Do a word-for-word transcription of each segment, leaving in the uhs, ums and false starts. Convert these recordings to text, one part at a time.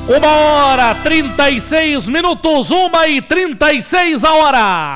Uma hora, trinta e seis minutos, uma e trinta e seis a hora.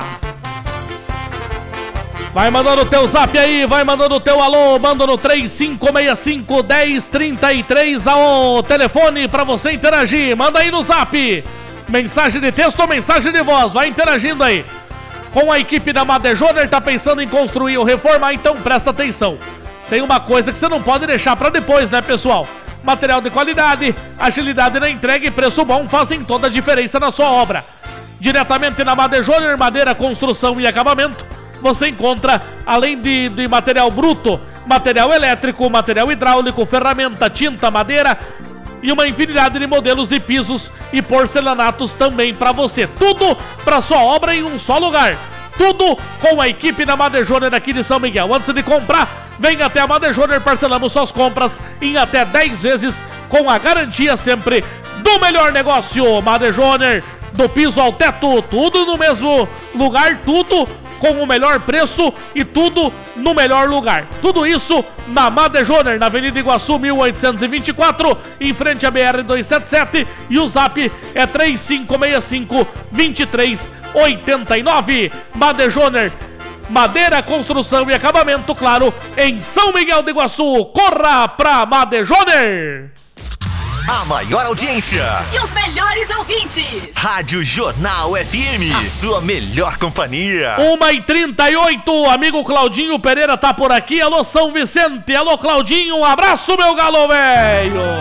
Vai mandando o teu zap aí, vai mandando o teu alô, manda no três cinco seis cinco, um zero três três ao telefone pra você interagir. Manda aí no zap, mensagem de texto ou mensagem de voz, vai interagindo aí. Com a equipe da Madejoner, tá pensando em construir ou reformar, então presta atenção. Tem uma coisa que você não pode deixar pra depois, né, pessoal? Material de qualidade, agilidade na entrega e preço bom fazem toda a diferença na sua obra. Diretamente na Madejoner, madeira, construção e acabamento, você encontra, além de, de material bruto, material elétrico, material hidráulico, ferramenta, tinta, madeira e uma infinidade de modelos de pisos e porcelanatos também para você. Tudo para sua obra em um só lugar. Tudo com a equipe da Madejoner aqui de São Miguel. Antes de comprar, vem até a Madejoner, parcelamos suas compras em até dez vezes com a garantia sempre do melhor negócio. Madejoner, do piso ao teto, tudo no mesmo lugar, tudo com o melhor preço e tudo no melhor lugar. Tudo isso na Madejoner, na Avenida Iguaçu mil oitocentos e vinte e quatro, em frente à B R duzentos e setenta e sete, e o zap é três cinco seis cinco, dois três oito nove. Madejoner, madeira, construção e acabamento, claro, em São Miguel do Iguaçu. Corra pra Madejoner! A maior audiência e os melhores ouvintes. Rádio Jornal F M, a sua melhor companhia. uma e trinta e oito, amigo Claudinho Pereira tá por aqui. Alô, São Vicente. Alô, Claudinho, um abraço, meu galo velho.